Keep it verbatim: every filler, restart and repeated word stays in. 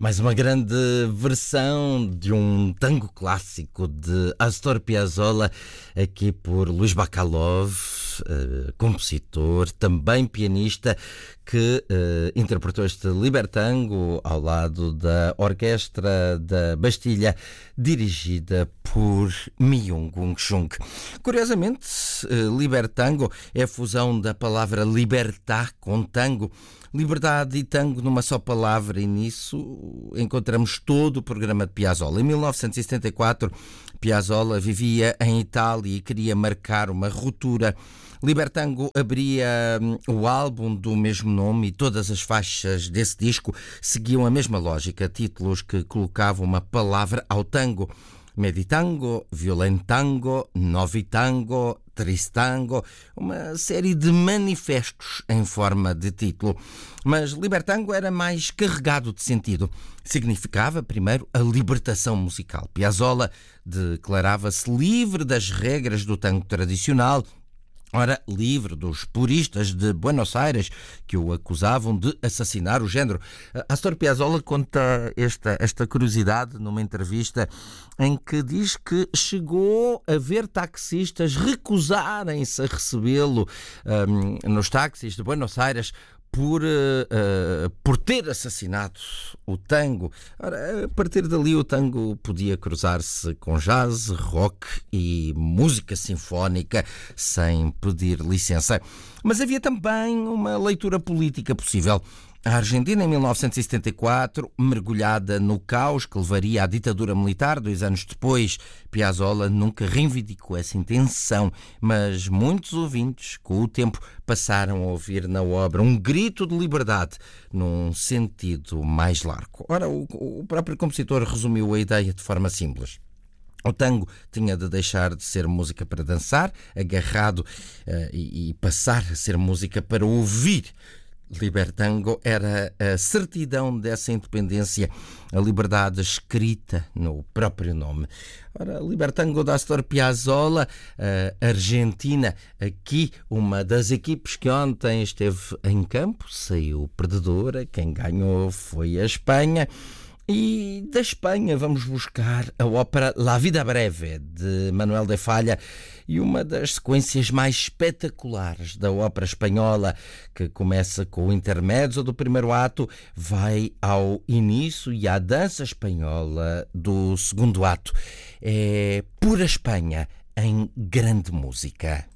Mais uma grande versão de um tango clássico de Astor Piazzolla, aqui por Luís Bacalov, uh, compositor, também pianista, que uh, interpretou este Libertango ao lado da Orquestra da Bastilha, dirigida por Myung Chung. Curiosamente, uh, Libertango é a fusão da palavra libertà com tango. Liberdade e tango numa só palavra, e nisso encontramos todo o programa de Piazzolla. Em mil novecentos e setenta e quatro, Piazzolla vivia em Itália e queria marcar uma ruptura. Libertango abria o álbum do mesmo nome e todas as faixas desse disco seguiam a mesma lógica, títulos que colocavam uma palavra ao tango. Meditango, Violentango, Novitango, Tristango, uma série de manifestos em forma de título. Mas Libertango era mais carregado de sentido. Significava, primeiro, a libertação musical. Piazzolla declarava-se livre das regras do tango tradicional, ora, livre dos puristas de Buenos Aires que o acusavam de assassinar o género. Astor Piazzolla conta esta, esta curiosidade numa entrevista em que diz que chegou a ver taxistas recusarem-se a recebê-lo um, nos táxis de Buenos Aires por, uh, por ter assassinado o tango. Ora, a partir dali o tango podia cruzar-se com jazz, rock e música sinfónica sem pedir licença. Mas havia também uma leitura política possível. A Argentina, em mil novecentos e setenta e quatro, mergulhada no caos que levaria à ditadura militar, dois anos depois, Piazzolla nunca reivindicou essa intenção, mas muitos ouvintes, com o tempo, passaram a ouvir na obra um grito de liberdade, num sentido mais largo. Ora, o, o próprio compositor resumiu a ideia de forma simples. O tango tinha de deixar de ser música para dançar, agarrado uh, e, e passar a ser música para ouvir. Libertango era a certidão dessa independência, a liberdade escrita no próprio nome. Ora, Libertango da Astor Piazzolla, a Argentina, aqui uma das equipes que ontem esteve em campo, saiu perdedora, quem ganhou foi a Espanha. E da Espanha vamos buscar a ópera La Vida Breve, de Manuel de Falla, e uma das sequências mais espetaculares da ópera espanhola, que começa com o intermezzo do primeiro ato, vai ao início e à dança espanhola do segundo ato. É pura Espanha em grande música.